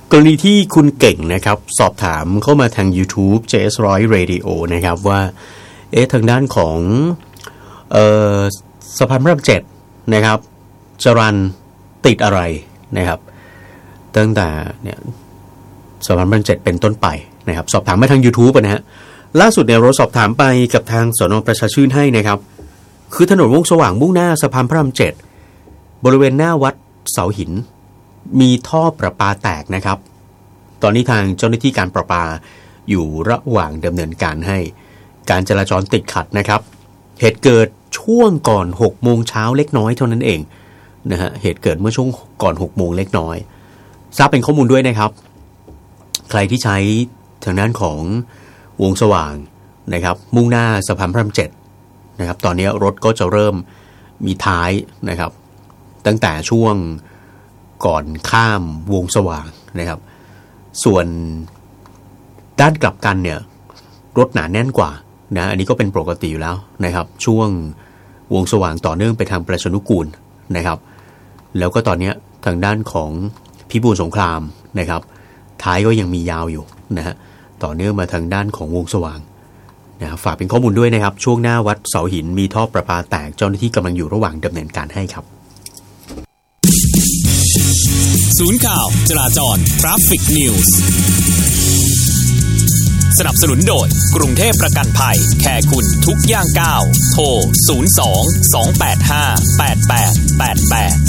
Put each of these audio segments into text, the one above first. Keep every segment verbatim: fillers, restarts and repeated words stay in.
กรณีที่คุณเก่งนะครับสอบถามเข้ามาทาง YouTube เจ เอส หนึ่งร้อย Radio นะครับว่าเอ๊ะทางด้านของเอ่อสะพานพระรามเจ็ดนะครับจรัญติดอะไรนะครับตั้งแต่เนี่ยสะพานพระรามเจ็ดเป็นต้นไปนะครับสอบถามมาทาง YouTube นะฮะล่าสุดเนี่ยเราสอบถามไปกับทางสน.ประชาชื่นให้นะครับคือถนนวงสว่างมุ่งหน้าสะพานพระรามเจ็ดบริเวณหน้าวัดเสาหินมีท่อประปาแตกนะครับตอนนี้ทางเจ้าหน้าที่การประปาอยู่ระหว่างดำเนินการให้การจราจรติดขัดนะครับเหตุเกิดช่วงก่อนหกโมงเช้าเล็กน้อยเท่านั้นเองนะฮะเหตุเกิดเมื่อช่วงก่อนหกโมงเล็กน้อยทราบเป็นข้อมูลด้วยนะครับใครที่ใช้ทางด้านของวงสว่างนะครับมุ่งหน้าสะพานพระรามเจ็ดนะครับตอนนี้รถก็จะเริ่มมีท้ายนะครับตั้งแต่ช่วงก่อนข้ามวงสว่างนะครับส่วนด้านกลับกันเนี่ยรถหนาแน่นกว่านะอันนี้ก็เป็นปกติอยู่แล้วนะครับช่วงวงสว่างต่อเนื่องไปทางประชานุกูลนะครับแล้วก็ตอนนี้ทางด้านของพิบูลสงครามนะครับท้ายก็ยังมียาวอยู่นะฮะต่อเนื่องมาทางด้านของวงสว่างนะฝากเป็นข้อมูลด้วยนะครับช่วงหน้าวัดเสาหินมีท่อประปาแตกเจ้าหน้าที่กำลังอยู่ระหว่างดำเนินการให้ครับศูนย์ข่าวจราจร Traffic News สนับสนุนโดยกรุงเทพประกันภัยแค่คุณทุกย่างก้าวโทรศูนย์ สอง สอง แปด ห้า แปด แปด แปด แปด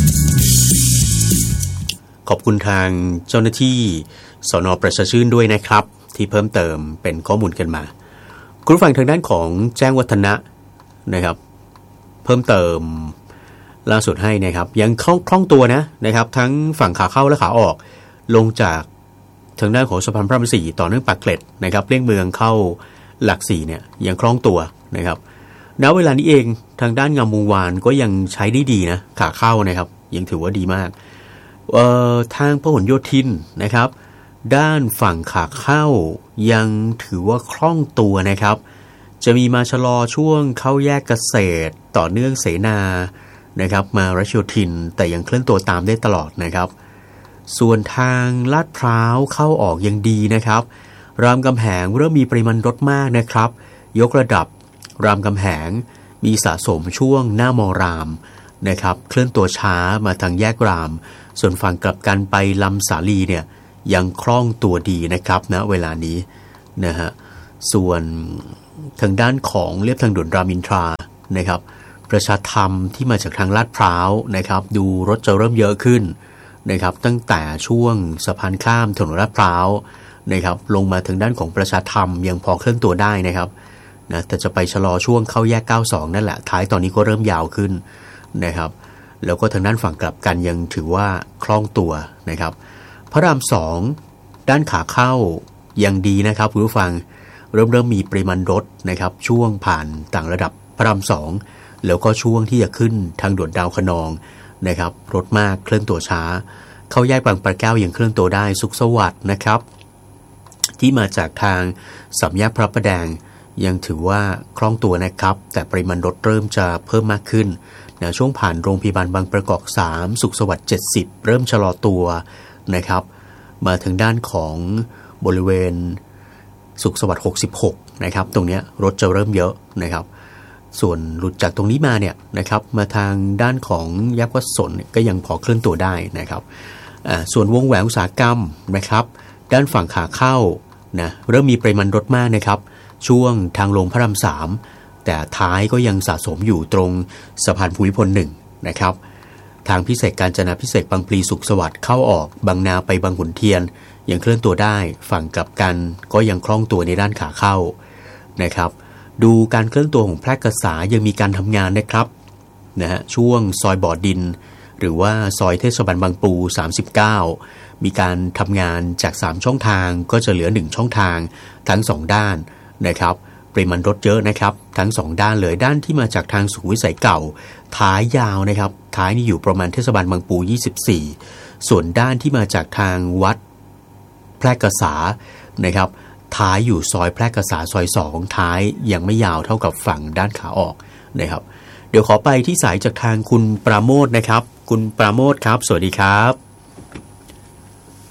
ขอบคุณทางเจ้าหน้าที่สน.ประชาชื่นด้วยนะครับที่เพิ่มเติมเป็นข้อมูลกันมาคุณผู้ฟังทางด้านของแจ้งวัฒนะนะครับเพิ่มเติมล่าสุดให้นะครับยังคล่องคล่องตัวนะนะครับทั้งฝั่งขาเข้าและขาออกลงจากทางด้านของสะพานพระรามสี่ต่อเนื่องปากเกร็ดนะครับเลี่ยงเมืองเข้าหลักสี่เนี่ยยังคล่องตัวนะครับณเวลานี้เองทางด้านงามวงวานก็ยังใช้ได้ดีนะขาเข้านะครับยังถือว่าดีมากเอ่อทางพหลโยธินนะครับด้านฝั่งขาเข้ายังถือว่าคล่องตัวนะครับจะมีมาชะลอช่วงเข้าแยกเกษตรต่อเนื่องเสนานะครับมารัชโยธินแต่ยังเคลื่อนตัวตามได้ตลอดนะครับส่วนทางลาดพร้าวเข้าออกยังดีนะครับรามคำแหงเริ่มมีปริมาณรถมากนะครับยกระดับรามคำแหงมีสะสมช่วงหน้ามอรามนะครับเคลื่อนตัวช้ามาทางแยกรามส่วนฝั่งกลับกันไปลำสาลีเนี่ยยังคล่องตัวดีนะครับณนะเวลานี้นะฮะส่วนทางด้านของเลียบทางด่วนรามอินทรานะครับประชาธรรมที่มาจากทางลาดพร้าวนะครับดูรถจะเริ่มเยอะขึ้นนะครับตั้งแต่ช่วงสะพานข้ามถนนลาดพร้าวนะครับลงมาทางด้านของประชาธรรมยังพอเคลื่อนตัวได้นะครับนะแต่จะไปชะลอช่วงเข้าแยกเก้าสิบสองนั่นแหละท้ายตอนนี้ก็เริ่มยาวขึ้นนะครับแล้วก็ทางด้านฝั่งกลับกันยังถือว่าคล่องตัวนะครับพระรามสองด้านขาเข้ายังดีนะครับคุณผู้ฟังเริ่มเริ่มมีปริมาณรถนะครับช่วงผ่านต่างระดับพระรามสองแล้วก็ช่วงที่จะขึ้นทางด่วนดาวคะนองนะครับรถมากเคลื่อนตัวช้าเข้าแยกบางปะแก้วยังเคลื่อนตัวได้สุขสวัสดิ์นะครับที่มาจากทางสามแยกพระประแดงยังถือว่าคล่องตัวนะครับแต่ปริมาณรถเริ่มจะเพิ่มมากขึ้นนะช่วงผ่านโรงพยาบาลบางประกอบสามสุขสวัสดิ์เจ็ดสิบเริ่มชะลอตัวนะครับมาถึงด้านของบริเวณสุขสวัสดิ์หกสิบหกนะครับตรงนี้รถจะเริ่มเยอะนะครับส่วนหลุดจากตรงนี้มาเนี่ยนะครับมาทางด้านของแยกวัดสนก็ยังพอเคลื่อนตัวได้นะครับส่วนวงแหวนอุตสาหกรรมนะครับด้านฝั่งขาเข้านะเริ่มมีปริมาณรถมากนะครับช่วงทางลงพระรามสามแต่ท้ายก็ยังสะสมอยู่ตรงสะพานภูมิพลหนึ่งนะครับทางพิเศษกาญจนาพิเศษบางพลีสุขสวัสดิ์เข้าออกบางนาไปบางขุนเทียนยังเคลื่อนตัวได้ฝั่งกลับกันก็ยังคล่องตัวในด้านขาเข้านะครับดูการเคลื่อนตัวของแพร่กษายังมีการทำงานนะครับนะฮะช่วงซอยบ่อดินหรือว่าซอยเทศบาลบางปูสามสิบเก้ามีการทำงานจากสามช่องทางก็จะเหลือหนึ่งช่องทางทั้งสองด้านนะครับปริมาณรถเยอะนะครับทั้งสองด้านเลยด้านที่มาจากทางสุขุมวิทเก่าท้ายยาวนะครับท้ายนี่อยู่ประมาณเทศบาลบางปูยี่สิบสี่ส่วนด้านที่มาจากทางวัดแพร่กษานะครับท้ายอยู่ซอยแพร่กษาซอยสองท้ายยังไม่ยาวเท่ากับฝั่งด้านขาออกนะครับเดี๋ยวขอไปที่สายจากทางคุณปราโมทย์นะครับคุณปราโมทย์ครับสวัสดีครับ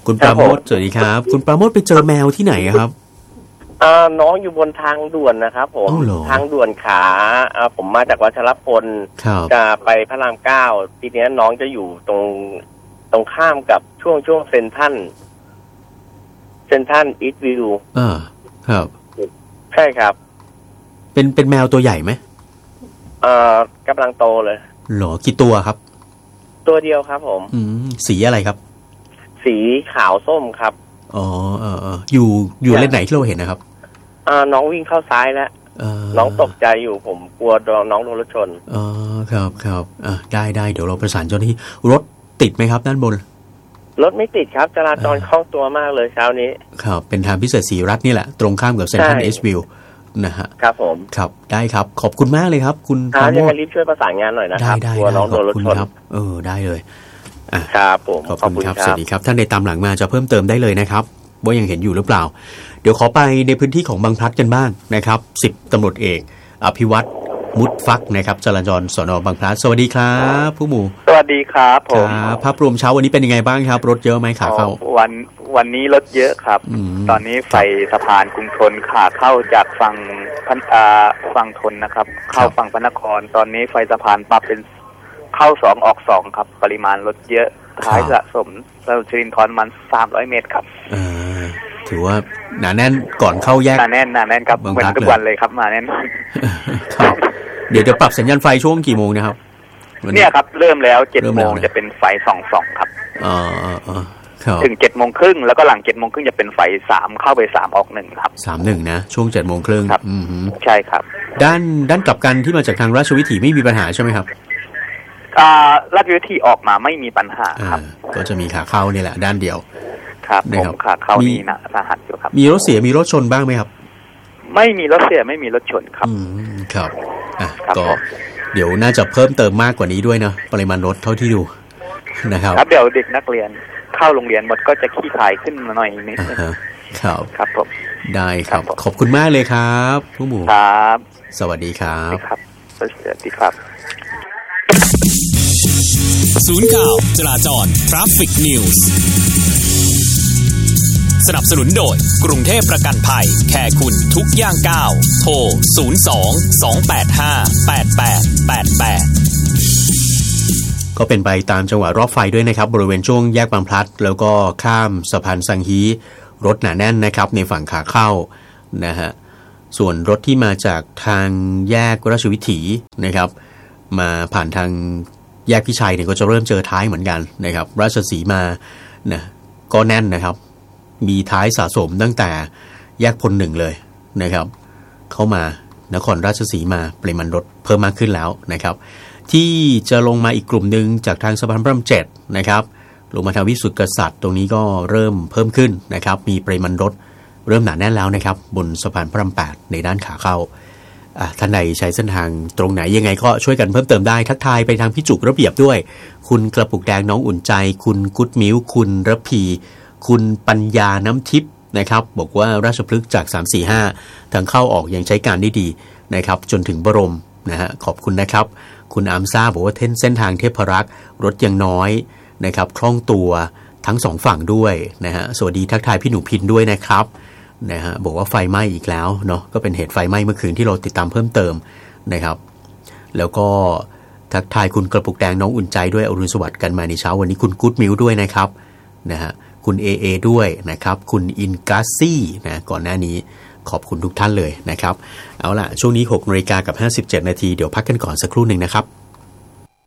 คุณปราโมทย์สวัสดีครับคุณปราโมทย์ไปเจอแมวที่ไหนครับอ่าน้องอยู่บนทางด่วนนะครับผมทางด่วนขาอ่าผมมาจากวัชรพลจะไปพระรามเก้าทีนี้น้องจะอยู่ตรงตรงข้ามกับช่วงช่วงเซ็นทรัลเซ็นทรัลอีสต์วิวอ่าครับใช่ครับเป็นเป็นแมวตัวใหญ่ไหมอ่ากำลังโตเลยหรอกี่ตัวครับตัวเดียวครับผมอืมสีอะไรครับสีขาวส้มครับอ๋อเออเอออยู่อยู่เลนไหนที่เราเห็นนะครับอ่าน้องวิ่งเข้าซ้ายแล้วน้องตกใจอยู่ผมกลัวน้องโดนรถชนอ๋อครับครับอ่าได้ได้เดี๋ยวเราประสานเจ้าหน้าที่รถติดไหมครับด้านบนรถไม่ติดครับจราจรคล่องตัวมากเลยเช้านี้ครับเป็นทางพิเศษศรีรัตน์นี่แหละตรงข้ามกับเซ็นทรัลเอสวิวนะฮะครับผมครับได้ครับขอบคุณมากเลยครับคุณปราโมทย์รีบช่วยประสานงานหน่อยนะครับกลัวน้องโดนรถชนเออได้เลยอ่ะครับผมขอบคุณครับสวัสดีครับท่านใดตามหลังมาจะเพิ่มเติมได้เลยนะครับว่ายังเห็นอยู่หรือเปล่าเดี๋ยวขอไปในพื้นที่ของบางพลัดกันบ้างนะครับสิบตำรวจเอกอภิวัตรมุดฟักนะครับจราจรสน.บางพลัดสวัสดีครับผู้หมู่สวัสดีครับผมภาพรวมเช้าวันนี้เป็นยังไงบ้างครับรถเยอะไหมขาเข้าวันวันนี้รถเยอะครับตอนนี้ไฟสะพานกรุงธนขาเข้าจากฝั่งพันอ่าฝั่งธนนะครับเข้าฝั่งพระนครตอนนี้ไฟสะพานปรับเป็นเข้าสองออกสองครับปริมาณรถเยอะท้ายสะสมถนนสิรินธรมันสามร้อยเมตรครับถือว่าหนาแน่นก่อนเข้าแยกหนาแน่นหนาแน่นครับเหมือนทุกวันเลยครับมาแน่นเดี๋ยวจะปรับสัญญาณไฟช่วงกี่โมงนะครับเนี่ยครับเริ่มแล้วเจ็ดโมงจะเป็นไฟสองสองครับอ๋อถึงเจ็ดโมงครึ่งแล้วก็หลังเจ็ดโมงครึ่งจะเป็นไฟสามเข้าไปสามออกหนึ่งครับสามหนึ่งนะช่วงเจ็ดโมงครึ่งครับใช่ครับด้านด้านกลับกันที่มาจากทางราชวิถีไม่มีปัญหาใช่ไหมครับอ่าราชวิถีออกมาไม่มีปัญหาครับก็จะมีขาเข้านี่แหละด้านเดียวครับผมขาเข้านี่นะสาหัสอยู่ครับมีรถเสียมีรถชนบ้างไหมครับไม่มีรถเสียไม่มีรถชนครับอืมครับอ่ะก็เดี๋ยวน่าจะเพิ่มเติมมากกว่านี้ด้วยนะปริมาณรถเท่าที่ดูนะครับครับเดี๋ยวเด็กนักเรียนเข้าโรงเรียนหมดก็จะขี้ขายขึ้นมาหน่อยนิดนึงครับครับผมได้ครับขอบคุณมากเลยครับผู้หมู่ครับสวัสดีครับครับสวัสดีครับศูนย์ข่าวจราจร Traffic News สนับสนุนโดยกรุงเทพประกันภัยแค่คุณทุกย่างก้าวโทรศูนย์ สอง สอง แปด ห้า แปด แปด แปด แปดก็เป็นไปตามจังหวะรอบไฟด้วยนะครับบริเวณช่วงแยกบางพลัดแล้วก็ข้ามสะพานสังฮีรถหนาแน่นนะครับในฝั่งขาเข้านะฮะส่วนรถที่มาจากทางแยกราชวิถีนะครับมาผ่านทางแยกพิชัยเนี่ยก็จะเริ่มเจอท้ายเหมือนกันนะครับราชสีมานะก็แน่นนะครับมีท้ายสะสมตั้งแต่แยกพลหนึ่งเลยนะครับเข้ามานครราชสีมาปริมาณรถเพิ่มมากขึ้นแล้วนะครับที่จะลงมาอีกกลุ่มหนึ่งจากทางสะพานพระรามเจ็ดนะครับลงมาทางวิสุทธิกษัตริย์ตรงนี้ก็เริ่มเพิ่มขึ้นนะครับมีปริมาณรถเริ่มหนาแน่นแล้วนะครับบนสะพานพระรามแปดในด้านขาเข้าท่านใดใช้เส้นทางตรงไหนยังไงก็ช่วยกันเพิ่มเติมได้ทักทายไปทางพี่จุกระเบียบด้วยคุณกระปุกแดงน้องอุ่นใจคุณกุ๊ดมิ้วคุณระพีคุณปัญญาน้ำทิพย์นะครับบอกว่าราชพฤกษ์จากสาม สี่ ห้าทางเข้าออกยังใช้การได้ดีนะครับจนถึงบรมนะฮะขอบคุณนะครับคุณอามซ่าบอกว่าเส้นทางเทพรักษ์รถยังน้อยนะครับคล่องตัวทั้งสองฝั่งด้วยนะฮะสวัสดีทักทายพี่หนูพินด้วยนะครับนะฮะบอกว่าไฟไหม้อีกแล้วเนาะก็เป็นเหตุไฟไหม้เมื่อคืนที่เราติดตามเพิ่มเติมนะครับแล้วก็ทักทายคุณกระปุกแดงน้องอุ่นใจด้วยอรุณสวัสดิ์กันมาในเช้าวันนี้คุณกู๊ดมิวด้วยนะครับนะฮะคุณ เอ เอ ด้วยนะครับคุณอินกาซี่นะก่อนหน้านี้ขอบคุณทุกท่านเลยนะครับเอาล่ะช่วงนี้ หกนาฬิกา กับห้าสิบเจ็ดนาทีเดี๋ยวพักกันก่อนสักครู่หนึ่งนะครับ